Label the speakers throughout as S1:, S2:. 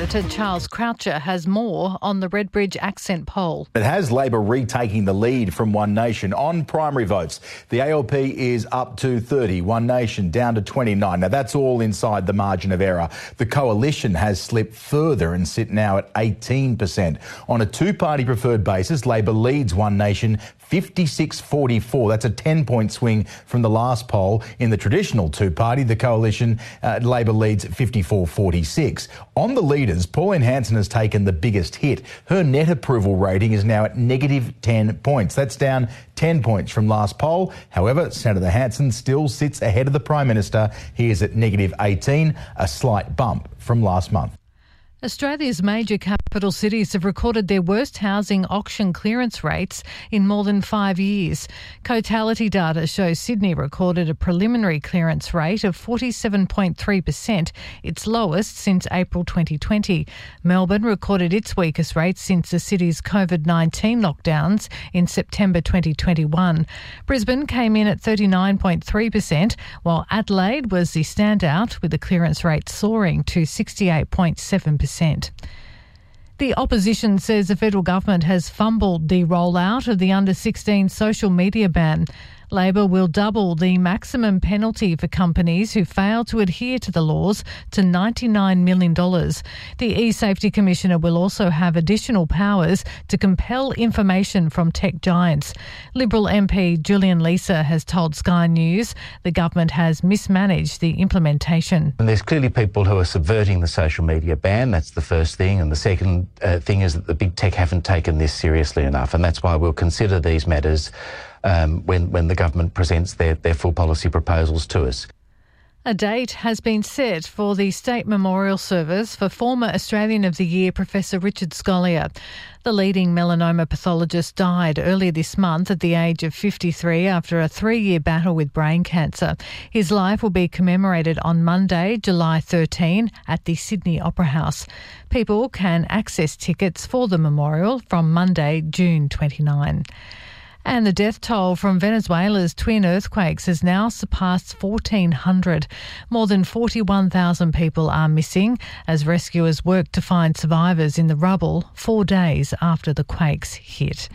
S1: Senator Charles Croucher has more on the Redbridge accent poll.
S2: It has Labor retaking the lead from One Nation on primary votes. The ALP is up to 30, One Nation down to 29. Now, that's all inside the margin of error. The Coalition has slipped further and sit now at 18%. On a two-party preferred basis, Labor leads One Nation 56-44. That's a 10-point swing from the last poll. In the traditional two-party, the Coalition, Labor leads 54-46. On the leaders, Pauline Hanson has taken the biggest hit. Her net approval rating is now at negative 10 points. That's down 10 points from last poll. However, Senator Hanson still sits ahead of the Prime Minister. He is at negative 18, a slight bump from last month.
S1: Australia's major capital cities have recorded their worst housing auction clearance rates in more than 5 years. Cotality data shows Sydney recorded a preliminary clearance rate of 47.3%, its lowest since April 2020. Melbourne recorded its weakest rate since the city's COVID-19 lockdowns in September 2021. Brisbane came in at 39.3%, while Adelaide was the standout, with the clearance rate soaring to 68.7%. The opposition says the federal government has fumbled the rollout of the under-16 social media ban. Labor will double the maximum penalty for companies who fail to adhere to the laws to $99 million. The eSafety Commissioner will also have additional powers to compel information from tech giants. Liberal MP Julian Leeser has told Sky News the government has mismanaged the implementation.
S3: And there's clearly people who are subverting the social media ban. That's the first thing. And the second thing is that the big tech haven't taken this seriously enough. And that's why we'll consider these matters when the government presents their full policy proposals to us.
S1: A date has been set for the state memorial service for former Australian of the Year Professor Richard Scolyer. The leading melanoma pathologist died earlier this month at the age of 53 after a 3-year battle with brain cancer. His life will be commemorated on Monday, July 13 at the Sydney Opera House. People can access tickets for the memorial from Monday, June 29. And the death toll from Venezuela's twin earthquakes has now surpassed 1,400. More than 41,000 people are missing as rescuers work to find survivors in the rubble 4 days after the quakes hit.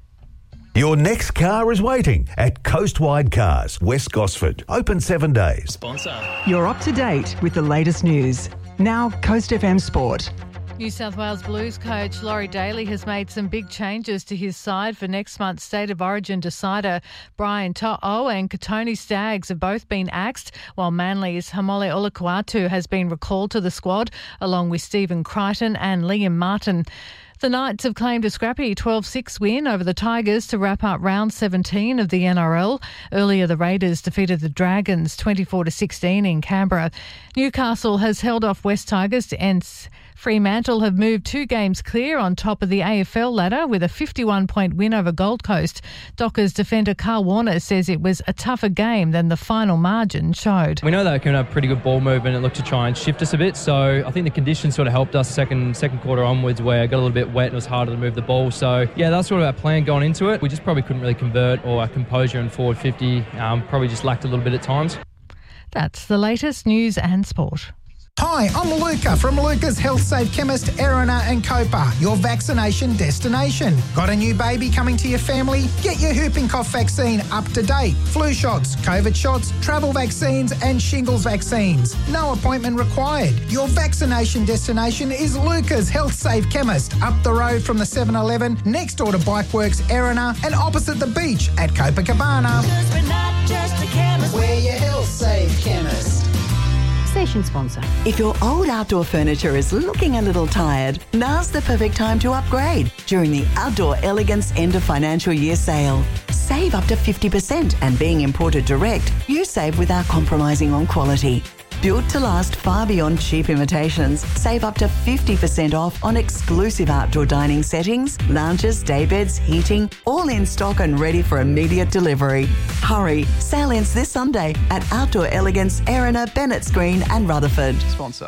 S4: Your next car is waiting at Coastwide Cars, West Gosford. Open 7 days.
S5: Sponsor.
S6: You're up to date with the latest news. Now, Coast FM Sport.
S1: New South Wales Blues coach Laurie Daly has made some big changes to his side for next month's State of Origin decider. Brian To'o and Katoni Staggs have both been axed, while Manly's Hamole Olakuatu has been recalled to the squad, along with Stephen Crichton and Liam Martin. The Knights have claimed a scrappy 12-6 win over the Tigers to wrap up round 17 of the NRL. Earlier, the Raiders defeated the Dragons 24-16 in Canberra. Newcastle has held off West Tigers and Fremantle have moved 2 games clear on top of the AFL ladder with a 51-point win over Gold Coast. Dockers defender Carl Warner says it was a tougher game than the final margin showed.
S5: We know they can have pretty good ball movement and look to try and shift us a bit, so I think the conditions sort of helped us second quarter onwards, where it got a little bit wet and it was harder to move the ball. So, yeah, that's sort of our plan going into it. We just probably couldn't really convert, or our composure in forward 50 probably just lacked a little bit at times.
S1: That's the latest news and sport.
S7: Hi, I'm Luca from Luca's Health Safe Chemist, Erina and Copa, your vaccination destination. Got a new baby coming to your family? Get your whooping cough vaccine up to date. Flu shots, COVID shots, travel vaccines and shingles vaccines. No appointment required. Your vaccination destination is Luca's Health Safe Chemist, up the road from the 7-Eleven, next door to Bikeworks, Erina, and opposite the beach at Copacabana.
S8: We're not just a chemist,
S7: we're your Health Safe Chemist.
S9: Station sponsor.
S6: If your old outdoor furniture is looking a little tired, now's the perfect time to upgrade during the Outdoor Elegance End of Financial Year sale. Save up to 50%, and being imported direct, you save without compromising on quality. Built to last far beyond cheap imitations, save up to 50% off on exclusive outdoor dining settings, lounges, daybeds, heating, all in stock and ready for immediate delivery. Hurry, sale ends this Sunday at Outdoor Elegance, Erina, Bennett's Green and Rutherford.
S5: Sponsor.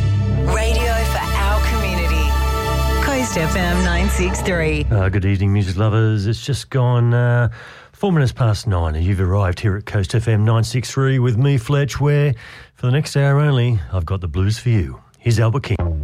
S8: radio for our community. Coast FM 963.
S10: Good evening, music lovers. It's just gone 4 minutes past 9 and you've arrived here at Coast FM 963 with me, Fletch, where for the next hour only, I've got the blues for you. Here's Albert King.